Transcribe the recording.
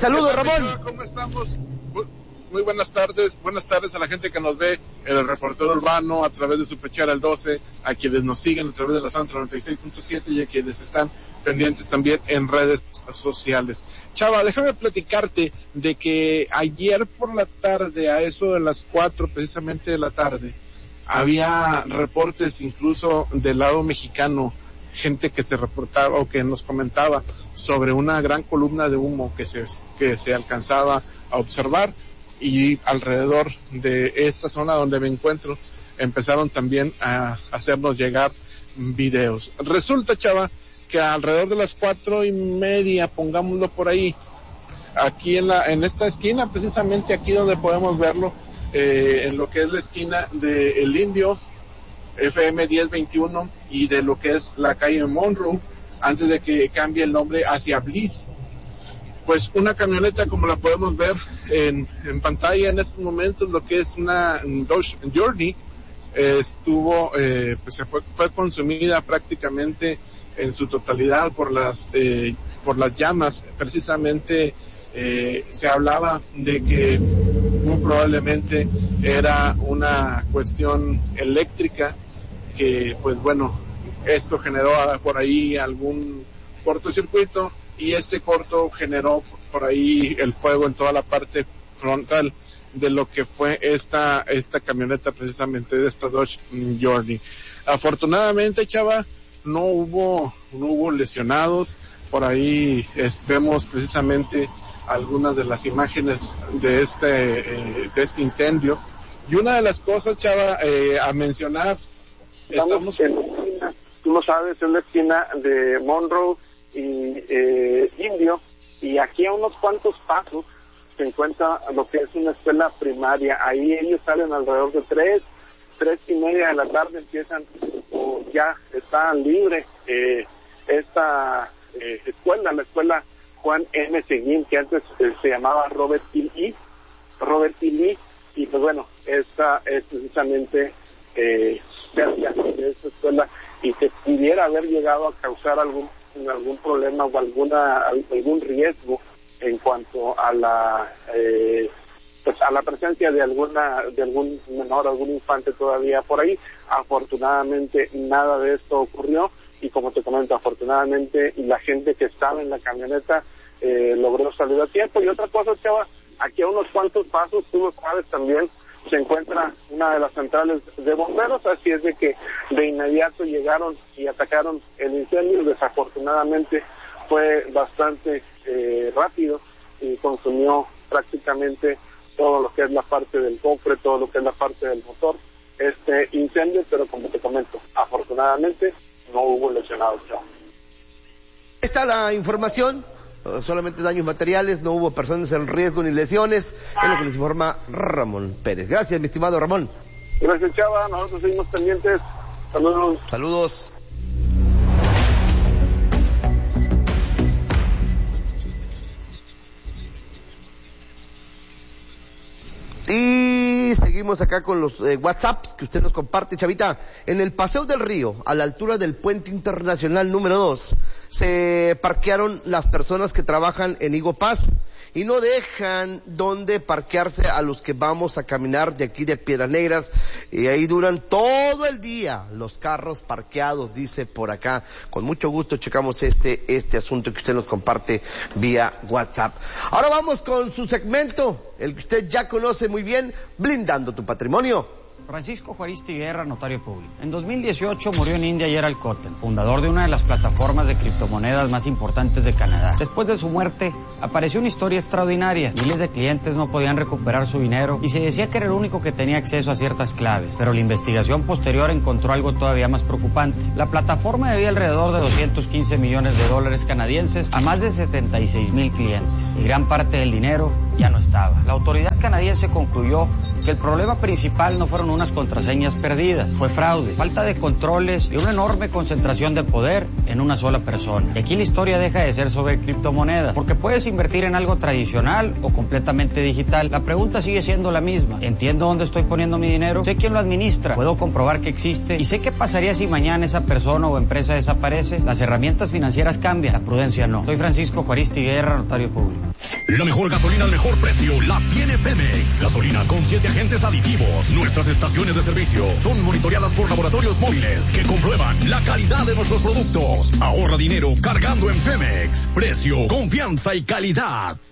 saludos, Ramón. ¿Cómo estamos? Muy buenas tardes a la gente que nos ve en el Reportero Urbano a través de Superchara el 12, a quienes nos siguen a través de la Santra 96.7 y a quienes están pendientes también en redes sociales. Chava, déjame platicarte de que ayer por la tarde, a eso de las 4 precisamente de la tarde, había reportes incluso del lado mexicano, gente que se reportaba o que nos comentaba sobre una gran columna de humo que se alcanzaba a observar, y alrededor de esta zona donde me encuentro empezaron también a hacernos llegar videos. Resulta, Chava, que alrededor de las 4:30, pongámoslo por ahí, aquí en esta esquina, precisamente aquí donde podemos verlo, en lo que es la esquina de El Indio, FM 1021, y de lo que es la calle Monroe, antes de que cambie el nombre hacia Bliss, pues una camioneta, como la podemos ver en pantalla en estos momentos, lo que es una Dodge Journey, fue consumida prácticamente en su totalidad por las llamas. Precisamente se hablaba de que muy probablemente era una cuestión eléctrica, que pues bueno, esto generó por ahí algún cortocircuito, y este corto generó por ahí el fuego en toda la parte frontal de lo que fue esta camioneta, precisamente de esta Dodge Journey. Afortunadamente, Chava, no hubo lesionados. Por ahí vemos precisamente algunas de las imágenes de este incendio. Y una de las cosas, Chava, a mencionar, estamos en la esquina, tú lo sabes, en la esquina de Monroe y Indio, y aquí a unos cuantos pasos se encuentra lo que es una escuela primaria. Ahí ellos salen alrededor de 3:30 de la tarde, empiezan, o ya está libre esta escuela, la escuela Juan M. Seguín, que antes se llamaba Robert E. Lee, y pues bueno, esta es precisamente cerca de esta escuela, y que pudiera haber llegado a causar algún problema o algún riesgo en cuanto a la presencia de algún menor, algún infante todavía por ahí. Afortunadamente nada de esto ocurrió, y como te comento, afortunadamente la gente que estaba en la camioneta logró salir a tiempo. Y otra cosa, Chava, aquí a unos cuantos pasos, tú lo sabes también, se encuentra una de las centrales de bomberos, así es de que de inmediato llegaron y atacaron el incendio. Desafortunadamente fue bastante rápido y consumió prácticamente todo lo que es la parte del cofre, todo lo que es la parte del motor, este incendio, pero como te comento, afortunadamente no hubo lesionados. Está la información. Solamente daños materiales, no hubo personas en riesgo ni lesiones, es lo que nos informa Ramón Pérez. Gracias, mi estimado Ramón. Gracias, Chava, nosotros seguimos pendientes. Saludos. Saludos. Y seguimos acá con los WhatsApps que usted nos comparte, Chavita. En el Paseo del Río, a la altura del Puente Internacional número 2, se parquearon las personas que trabajan en Higo Paz y no dejan donde parquearse a los que vamos a caminar de aquí de Piedras Negras, y ahí duran todo el día los carros parqueados, dice por acá. Con mucho gusto checamos este asunto que usted nos comparte vía WhatsApp. Ahora vamos con su segmento, el que usted ya conoce muy bien, Blindando tu Patrimonio. Francisco Juaristi Guerra, notario público. En 2018 murió en India Gerald Cotten, fundador de una de las plataformas de criptomonedas más importantes de Canadá. Después de su muerte, apareció una historia extraordinaria. Miles de clientes no podían recuperar su dinero y se decía que era el único que tenía acceso a ciertas claves. Pero la investigación posterior encontró algo todavía más preocupante. La plataforma debía alrededor de 215 millones de dólares canadienses a más de 76,000 clientes. Y gran parte del dinero ya no estaba. La autoridad canadiense concluyó que el problema principal no fueron unas contraseñas perdidas, fue fraude, falta de controles y una enorme concentración de poder en una sola persona. Y aquí la historia deja de ser sobre criptomonedas, porque puedes invertir en algo tradicional o completamente digital. La pregunta sigue siendo la misma. ¿Entiendo dónde estoy poniendo mi dinero? ¿Sé quién lo administra? ¿Puedo comprobar que existe? ¿Y sé qué pasaría si mañana esa persona o empresa desaparece? Las herramientas financieras cambian, la prudencia no. Soy Francisco Juaristi Guerra, notario público. La mejor gasolina al mejor precio la tiene Pemex. Gasolina con 7 agentes aditivos. Nuestras estaciones de servicio son monitoreadas por laboratorios móviles que comprueban la calidad de nuestros productos. Ahorra dinero cargando en Pemex. Precio, confianza y calidad.